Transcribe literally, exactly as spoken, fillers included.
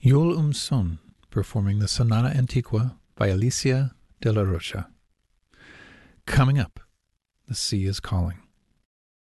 Yul Um Son performing the Sonata Antiqua by Alicia de la Rocha. Coming up, The Sea is Calling.